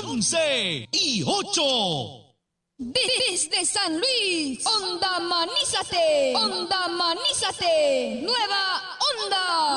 11 y 8. Desde San Luis, Onda Manízate, Onda Manízate, Nueva Onda.